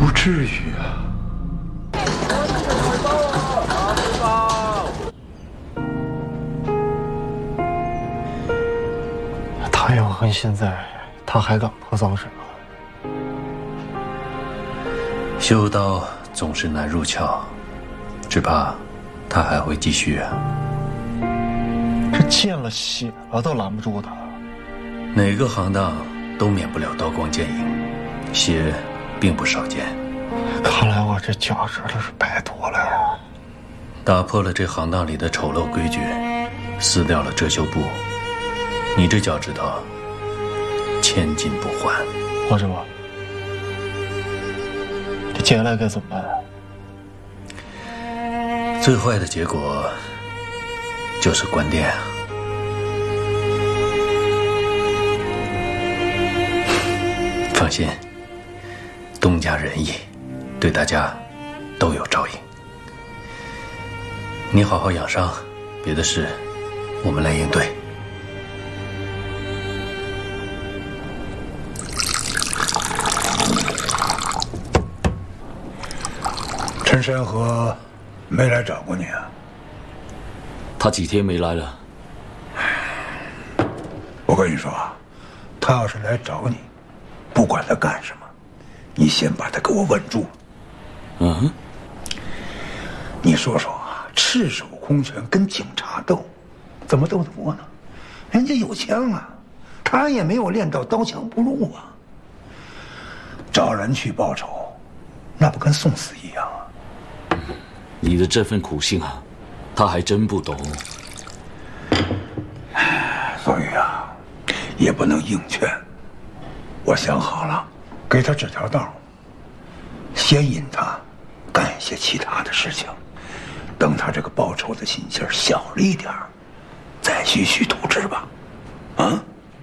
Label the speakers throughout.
Speaker 1: 不至于啊。太阳痕现在，他还敢破丧神吗？
Speaker 2: 修道总是难入窍，只怕他还会继续啊。
Speaker 1: 这见了血了都拦不住他。
Speaker 2: 哪个行当都免不了刀光剑影，血并不少见。
Speaker 1: 看来我这脚趾头是白多了呀。
Speaker 2: 打破了这行当里的丑陋规矩，撕掉了遮羞布，你这脚趾头千金不换。
Speaker 1: 老师傅，这接下来该怎么办啊？
Speaker 2: 最坏的结果就是关店啊。放心，东家仁义，对大家都有照应。你好好养伤，别的事我们来应对。
Speaker 3: 陈山河没来找过你啊？
Speaker 4: 他几天没来了。
Speaker 3: 我跟你说啊，他要是来找你，不管他干什么，你先把他给我稳住。
Speaker 4: 嗯，
Speaker 3: 你说说啊，赤手空拳跟警察斗，怎么斗得过呢？人家有枪啊，他也没有练到刀枪不入啊。找人去报仇，那不跟送死一样啊？
Speaker 4: 你的这份苦心啊，他还真不懂。
Speaker 3: 所以啊，也不能硬劝。我想好了，给他指条道，先引他干一些其他的事情，等他这个报仇的心气儿小了一点儿，再徐徐图之吧。啊？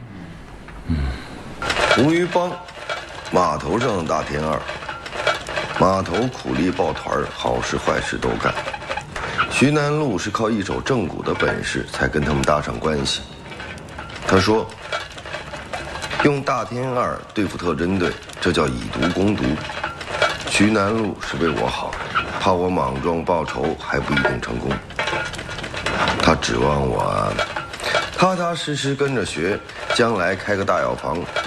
Speaker 5: 吴于邦，码头上大天二，码头苦力抱团，好事坏事都干。徐南路是靠一手正骨的本事才跟他们搭上关系。他说，用大天二对付特侦队，这叫以毒攻毒。徐南路是为我好，怕我莽撞报仇还不一定成功。他指望我踏踏实实跟着学，将来开个大药房。